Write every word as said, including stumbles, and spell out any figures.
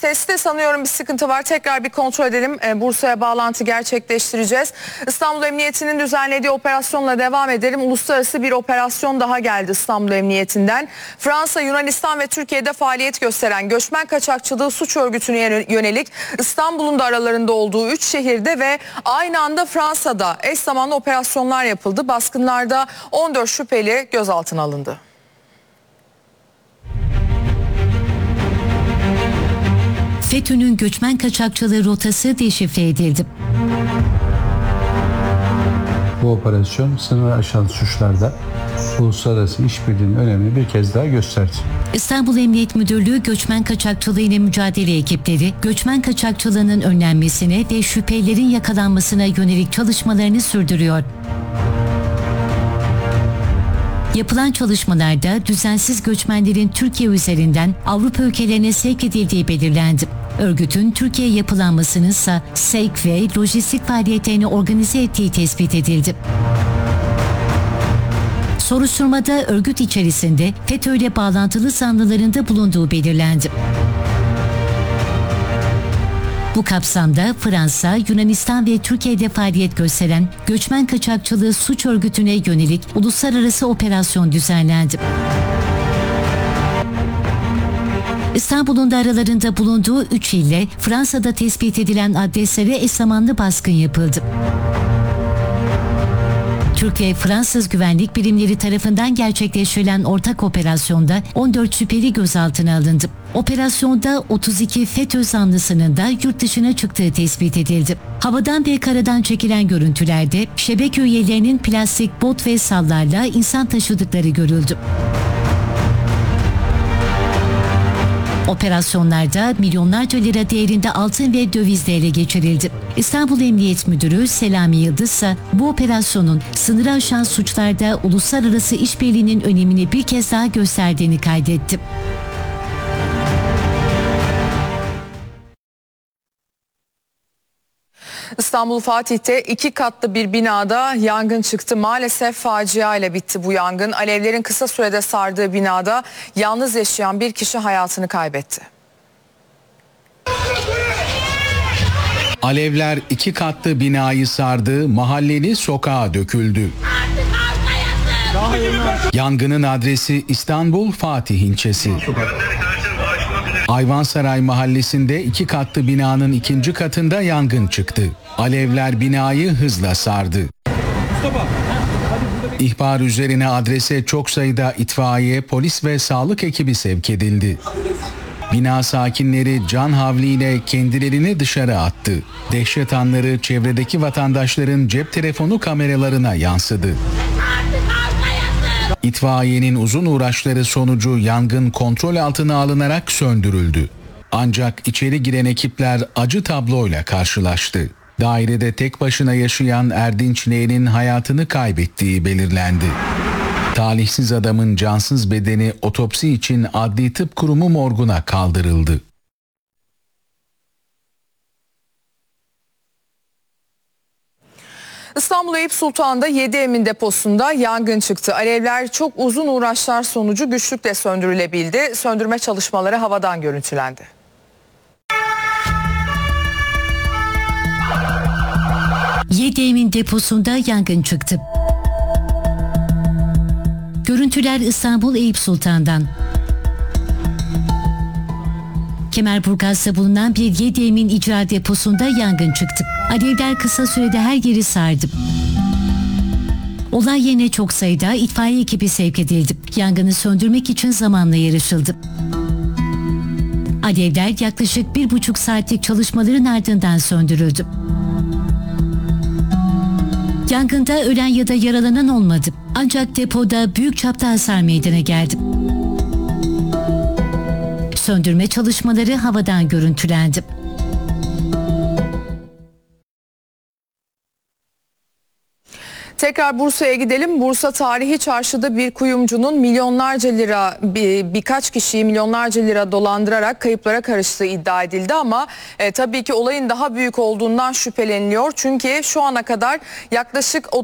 Seste sanıyorum bir sıkıntı var. Tekrar bir kontrol edelim. E, Bursa'ya bağlantı gerçekleştireceğiz. İstanbul Emniyeti'nin düzenlediği operasyonla devam edelim. Uluslararası bir operasyon daha geldi İstanbul Emniyeti'nden. Fransa, Yunanistan ve Türkiye'de faaliyet gösteren göçmen kaçakçılığı suç örgütüne yönelik İstanbul'un da aralarında olduğu üç şehirde ve aynı anda Fransa'da eş zamanlı operasyonlar yapıldı. Baskınlarda on dört şüpheli gözaltına alındı. FETÖ'nün göçmen kaçakçılığı rotası deşifre edildi. Bu operasyon sınır aşan suçlarda uluslararası işbirliğinin önemini bir kez daha gösterdi. İstanbul Emniyet Müdürlüğü göçmen kaçakçılığı ile mücadele ekipleri göçmen kaçakçılığının önlenmesine ve şüphelilerin yakalanmasına yönelik çalışmalarını sürdürüyor. Yapılan çalışmalarda düzensiz göçmenlerin Türkiye üzerinden Avrupa ülkelerine sevk edildiği belirlendi. Örgütün Türkiye yapılanmasının ise sevk ve lojistik faaliyetlerini organize ettiği tespit edildi. Soruşturmada örgüt içerisinde FETÖ ile bağlantılı zanlıların da bulunduğu belirlendi. Bu kapsamda Fransa, Yunanistan ve Türkiye'de faaliyet gösteren göçmen kaçakçılığı suç örgütüne yönelik uluslararası operasyon düzenlendi. İstanbul'un da aralarında bulunduğu üç ile Fransa'da tespit edilen adreslere eş zamanlı baskın yapıldı. Türk ve Fransız güvenlik birimleri tarafından gerçekleştirilen ortak operasyonda on dört şüpheli gözaltına alındı. Operasyonda otuz iki FETÖ zanlısının da yurt dışına çıktığı tespit edildi. Havadan ve karadan çekilen görüntülerde şebeke üyelerinin plastik bot ve sallarla insan taşıdıkları görüldü. Operasyonlarda milyonlarca lira değerinde altın ve döviz de ele geçirildi. İstanbul Emniyet Müdürü Selami Yıldız ise bu operasyonun sınırı aşan suçlarda uluslararası işbirliğinin önemini bir kez daha gösterdiğini kaydetti. İstanbul Fatih'te iki katlı bir binada yangın çıktı. Maalesef facia ile bitti bu yangın. Alevlerin kısa sürede sardığı binada yalnız yaşayan bir kişi hayatını kaybetti. Alevler iki katlı binayı sardı, mahalleli sokağa döküldü. Yangının adresi İstanbul Fatih ilçesi. Ayvansaray mahallesinde iki katlı binanın ikinci katında yangın çıktı. Alevler binayı hızla sardı. İhbar üzerine adrese çok sayıda itfaiye, polis ve sağlık ekibi sevk edildi. Bina sakinleri can havliyle kendilerini dışarı attı. Dehşet anları çevredeki vatandaşların cep telefonu kameralarına yansıdı. İtfaiyenin uzun uğraşları sonucu yangın kontrol altına alınarak söndürüldü. Ancak içeri giren ekipler acı tabloyla karşılaştı. Dairede tek başına yaşayan Erdinç L'nin hayatını kaybettiği belirlendi. Talihsiz adamın cansız bedeni otopsi için Adli Tıp Kurumu morguna kaldırıldı. İstanbul Eyüp Sultan'da Yedi Emin deposunda yangın çıktı. Alevler çok uzun uğraşlar sonucu güçlükle söndürülebildi. Söndürme çalışmaları havadan görüntülendi. Yedi Emin deposunda yangın çıktı. Görüntüler İstanbul Eyüp Sultan'dan. Kemerburgaz'da bulunan bir Yedi Emin icra deposunda yangın çıktı. Alevler kısa sürede her yeri sardı. Olay yerine çok sayıda itfaiye ekibi sevk edildi. Yangını söndürmek için zamanla yarışıldı. Alevler yaklaşık bir buçuk saatlik çalışmaların ardından söndürüldü. Yangında ölen ya da yaralanan olmadı. Ancak depoda büyük çapta hasar meydana geldi. Söndürme çalışmaları havadan görüntülendi. Tekrar Bursa'ya gidelim. Bursa Tarihi Çarşı'da bir kuyumcunun milyonlarca lira bir, birkaç kişiyi milyonlarca lira dolandırarak kayıplara karıştığı iddia edildi ama e, tabii ki olayın daha büyük olduğundan şüpheleniliyor. Çünkü şu ana kadar yaklaşık